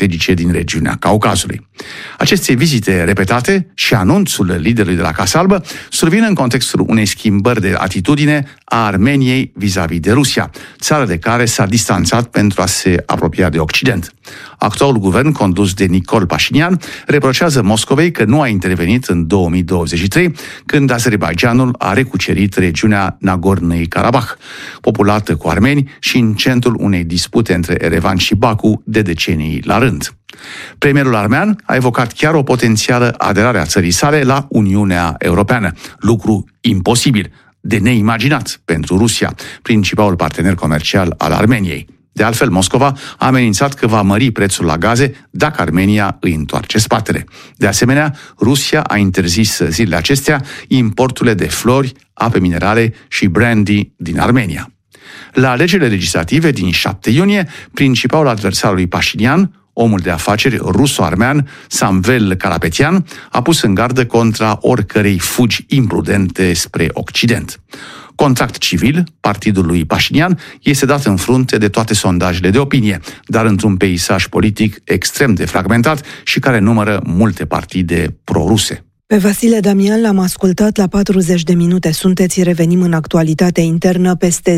strategice din regiunea Caucazului. Aceste vizite repetate și anunțul liderului de la Casa Albă survin în contextul unei schimbări de atitudine a Armeniei vis-a-vis de Rusia, țară de care s-a distanțat pentru a se apropia de Occident. Actualul guvern, condus de Nicol Pașinian, reproșează Moscovei că nu a intervenit în 2023, când Azerbaidjanul a recucerit regiunea Nagorno-Karabakh, populată cu armeni și în centrul unei dispute între Erevan și Baku de decenii la rând. Premierul armean a evocat chiar o potențială aderare a țării sale la Uniunea Europeană, lucru imposibil, de neimaginat pentru Rusia, principalul partener comercial al Armeniei. De altfel, Moscova a amenințat că va mări prețul la gaze dacă Armenia îi întoarce spatele. De asemenea, Rusia a interzis zilele acestea importurile de flori, ape minerale și brandy din Armenia. La alegerile legislative din 7 iunie, principalul adversar lui Pașinian, omul de afaceri ruso-armean Samvel Karapetyan, a pus în gardă contra oricărei fugi imprudente spre Occident. Contract civil, partidul lui Pașinian este dat în frunte de toate sondajele de opinie, dar într-un peisaj politic extrem de fragmentat și care numără multe partide pro-ruse. Pe Vasile Damian l-am ascultat la 40 de minute. Sunteți, revenim în actualitatea internă. Peste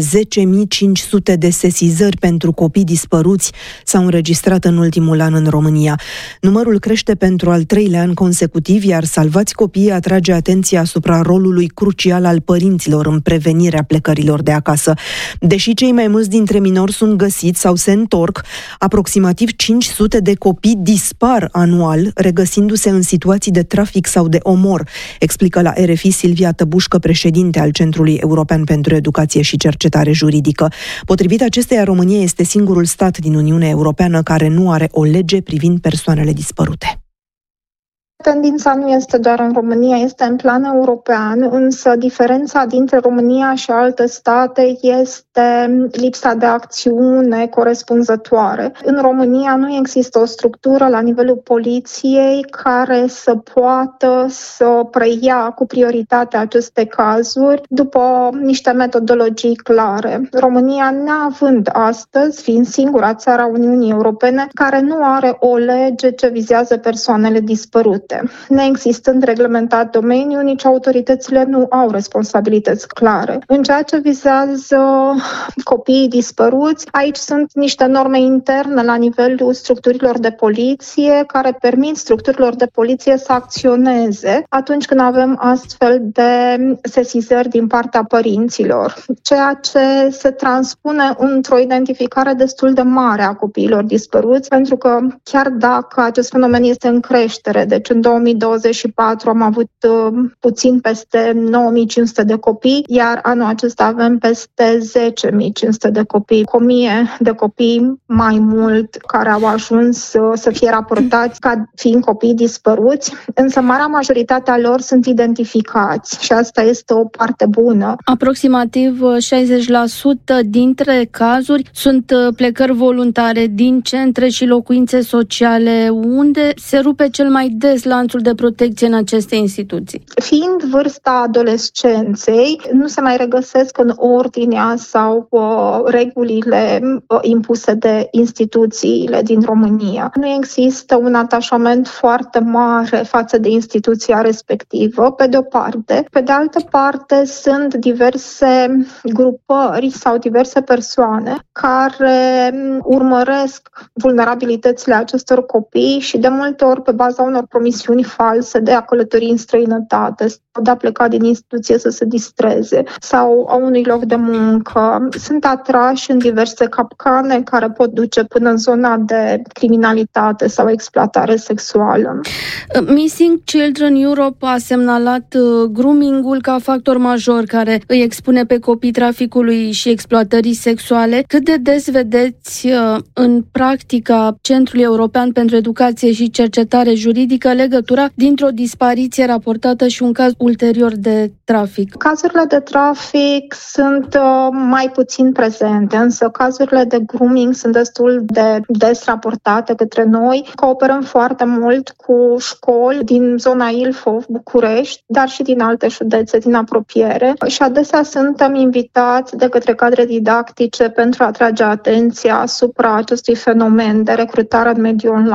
10.500 de sesizări pentru copii dispăruți s-au înregistrat în ultimul an în România. Numărul crește pentru al 3-lea an consecutiv, iar Salvați Copiii atrage atenția asupra rolului crucial al părinților în prevenirea plecărilor de acasă. Deși cei mai mulți dintre minori sunt găsiți sau se întorc, aproximativ 500 de copii dispar anual, regăsindu-se în situații de trafic sau de omor, explică la RFI Silvia Tăbușcă, președinte al Centrului European pentru Educație și Cercetare Juridică. Potrivit acesteia, România este singurul stat din Uniunea Europeană care nu are o lege privind persoanele dispărute. Tendința nu este doar în România, este în plan european, însă diferența dintre România și alte state este lipsa de acțiune corespunzătoare. În România nu există o structură la nivelul poliției care să poată să preia cu prioritate aceste cazuri după niște metodologii clare. România, neavând astăzi, fiind singura țară a Uniunii Europene care nu are o lege ce vizează persoanele dispărute. Neexistând reglementat domeniul, nici autoritățile nu au responsabilități clare. În ceea ce vizează copiii dispăruți, aici sunt niște norme interne la nivelul structurilor de poliție care permit structurilor de poliție să acționeze atunci când avem astfel de sesizări din partea părinților, ceea ce se transpune într-o identificare destul de mare a copiilor dispăruți, pentru că chiar dacă acest fenomen este în creștere, deci în 2024 am avut puțin peste 9.500 de copii, iar anul acesta avem peste 10.500 de copii, cu 1.000 de copii mai mult care au ajuns să fie raportați ca fiind copii dispăruți, însă marea majoritate a lor sunt identificați și asta este o parte bună. Aproximativ 60% dintre cazuri sunt plecări voluntare din centre și locuințe sociale. Unde se rupe cel mai des lanțul de protecție în aceste instituții? Fiind vârsta adolescenței, nu se mai regăsesc în ordinea sau regulile impuse de instituțiile din România. Nu există un atașament foarte mare față de instituția respectivă, pe de o parte. Pe de altă parte, sunt diverse grupări sau diverse persoane care urmăresc vulnerabilitățile acestor copii și de multe ori pe baza unor promisiuni false de a călători în străinătate, sau de a pleca din instituție să se distreze sau a unui loc de muncă. Sunt atrași în diverse capcane care pot duce până în zona de criminalitate sau exploatare sexuală. Missing Children Europe a semnalat grooming-ul ca factor major care îi expune pe copii traficului și exploatării sexuale. Cât de des vedeți în practica Centrului European pentru Educație și Cercetare Juridică legătura dintre o dispariție raportată și un caz ulterior de trafic? Cazurile de trafic sunt mai puțin prezente, însă cazurile de grooming sunt destul de des raportate către noi. Cooperăm foarte mult cu școli din zona Ilfov, București, dar și din alte județe din apropiere și adesea suntem invitați de către cadre didactice pentru a atrage atenția asupra acestui fenomen de recrutare în mediul online.